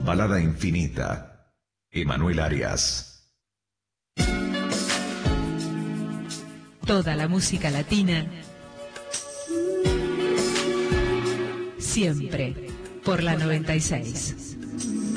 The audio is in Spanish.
balada infinita. Emanuel Arias. Toda la música latina. Siempre por la 96.